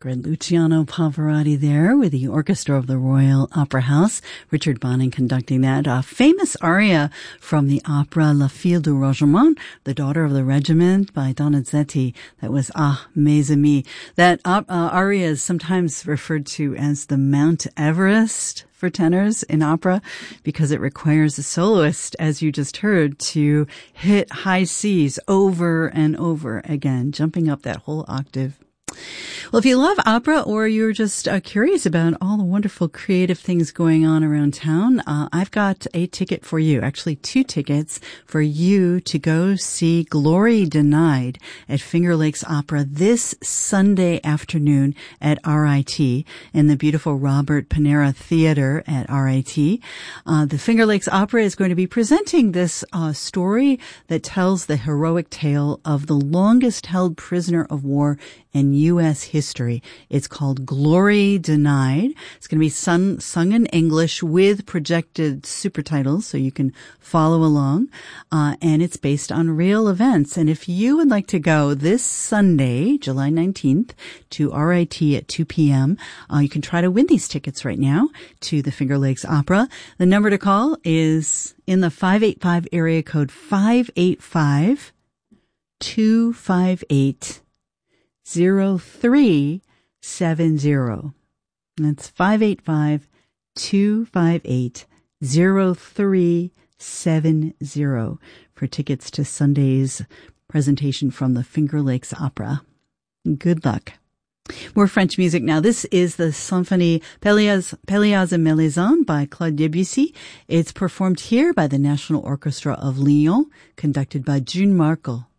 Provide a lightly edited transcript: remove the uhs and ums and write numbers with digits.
Great Luciano Pavarotti there with the Orchestra of the Royal Opera House. Richard Bonning conducting that. A famous aria from the opera La Fille du Regiment, The Daughter of the Regiment by Donizetti. That was Ah, Mes Amis. That aria is sometimes referred to as the Mount Everest for tenors in opera because it requires a soloist, as you just heard, to hit high C's over and over again, jumping up that whole octave. Well, if you love opera or you're just curious about all the wonderful creative things going on around town, I've got a ticket for you, actually 2 tickets for you to go see Glory Denied at Finger Lakes Opera this Sunday afternoon at RIT in the beautiful Robert Panera Theater at RIT. The Finger Lakes Opera is going to be presenting this story that tells the heroic tale of the longest held prisoner of war in U.S. history. It's called Glory Denied. It's going to be sung in English with projected super titles so you can follow along. And it's based on real events. And if you would like to go this Sunday, July 19th, to RIT at 2 p.m., you can try to win these tickets right now to the Finger Lakes Opera. The number to call is in the 585 area code 585-258 0370. That's 585-258-0370 for tickets to Sunday's presentation from the Finger Lakes Opera. Good luck. More French music now. This is the Symphonie Pélias et Mélisande by Claude Debussy. It's performed here by the National Orchestra of Lyon, conducted by June Markel.